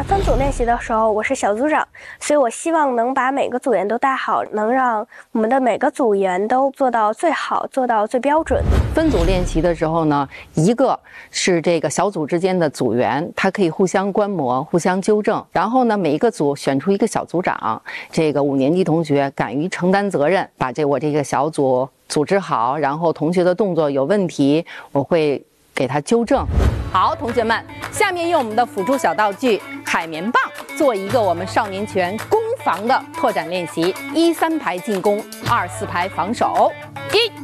分组练习的时候，我是小组长，所以我希望能把每个组员都带好，能让我们的每个组员都做到最好，做到最标准。 分组练习的时候呢，一个是这个小组之间的组员，他可以互相观摩、互相纠正。然后呢，每一个组选出一个小组长，这个5年级同学敢于承担责任，把我这个小组组织好，然后同学的动作有问题，我会给他纠正。好，同学们，下面用我们的辅助小道具海绵棒做一个我们少年拳攻防的拓展练习：1、3排进攻，2、4排防守。1、